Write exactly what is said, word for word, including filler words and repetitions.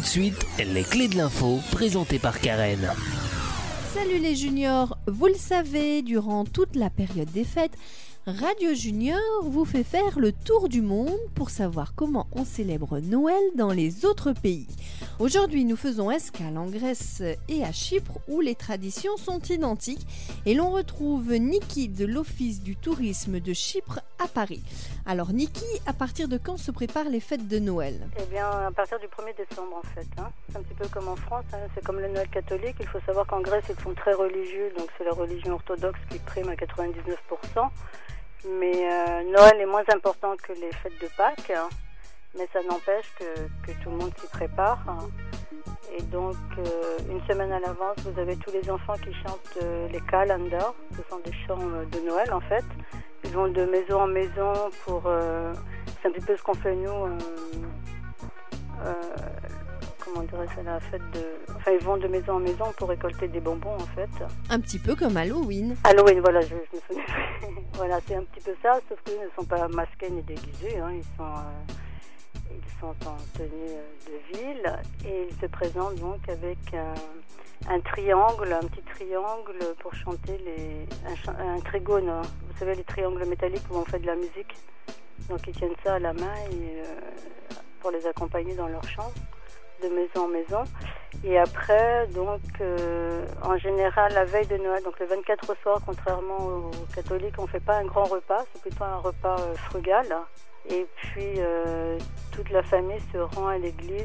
de suite, les clés de l'info présentées par Karen. Salut les juniors, vous le savez, durant toute la période des fêtes, Radio Junior vous fait faire le tour du monde pour savoir comment on célèbre Noël dans les autres pays. Aujourd'hui, nous faisons escale en Grèce et à Chypre où les traditions sont identiques et l'on retrouve Niki de l'Office du tourisme de Chypre à Paris. Alors Niki, à partir de quand se préparent les fêtes de Noël ? Eh bien, à partir du premier décembre en fait. Hein. C'est un petit peu comme en France, hein. C'est comme le Noël catholique. Il faut savoir qu'en Grèce, ils sont très religieux, donc c'est la religion orthodoxe qui prime à quatre-vingt-dix-neuf pour cent. Mais euh, Noël est moins important que les fêtes de Pâques, hein, mais ça n'empêche que, que tout le monde s'y prépare. Hein. Et donc, euh, une semaine à l'avance, vous avez tous les enfants qui chantent euh, les calendars. Ce sont des chants euh, de Noël, en fait. Ils vont de maison en maison pour... Euh, c'est un petit peu ce qu'on fait, nous... Euh, euh, comment on dirait ça, la fête de... Enfin, ils vont de maison en maison pour récolter des bonbons, en fait. Un petit peu comme Halloween. Halloween, voilà, je, je me souviens. Voilà, c'est un petit peu ça, sauf qu'ils ne sont pas masqués ni déguisés. Hein. Ils sont, euh, ils sont en tenue de ville et ils se présentent donc avec un, un triangle, un petit triangle pour chanter les, un, un trigone. Hein. Vous savez, les triangles métalliques où on fait de la musique. Donc ils tiennent ça à la main et, euh, pour les accompagner dans leur chant, de maison en maison. Et après, donc, euh, en général, la veille de Noël, donc le vingt-quatre au soir, contrairement aux catholiques, on ne fait pas un grand repas, c'est plutôt un repas euh, frugal. Et puis, euh, toute la famille se rend à l'église